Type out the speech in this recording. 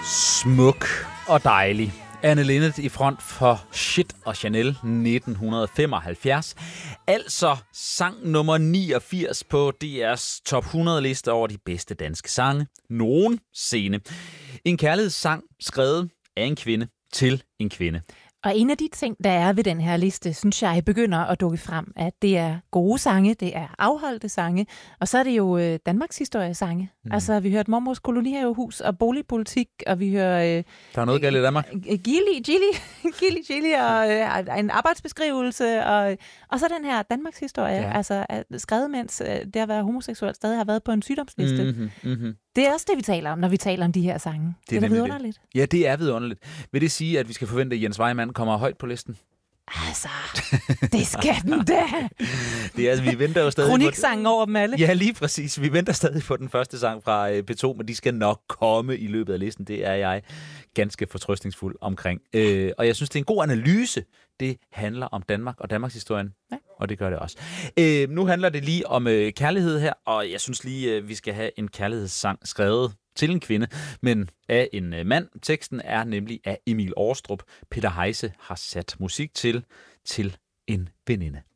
Smuk og dejlig. Anne Linnet i front for Shit og Chanel 1975. Altså sang nummer 89 på DR's top 100 liste over de bedste danske sange nogensinde. En kærlighedssang skrevet af en kvinde til en kvinde. Og en af de ting, der er ved den her liste, synes jeg begynder at dukke frem, at det er gode sange, det er afholdte sange, og så er det jo Danmarks historiesange. Altså, vi hørte Mormors Kolonihavehus og boligpolitik, og vi hører... Der er noget galt i Danmark. Gilly og en arbejdsbeskrivelse, og så den her Danmarks historie, altså skrevet mens det at være homoseksuel stadig har været på en sygdomsliste. Det er også det, vi taler om, når vi taler om de her sange. Det er vidunderligt. Ja, det er vidunderligt. Vil det sige, at vi skal forvente, at Jens Vejmand kommer højt på listen? Altså, det skal den da. Det er, altså, vi venter jo stadig kroniksangen over dem alle. Ja, lige præcis. Vi venter stadig på den første sang fra P2, men de skal nok komme i løbet af listen. Det er jeg ganske fortrøstningsfuld omkring. Og jeg synes, det er en god analyse. Det handler om Danmark og Danmarks historien. Ja. Og det gør det også. Nu handler det lige om kærlighed her, og jeg synes lige, vi skal have en kærlighedssang skrevet til en kvinde, men af en mand. Teksten er nemlig af Emil Aarestrup. Peter Heise har sat musik til en veninde.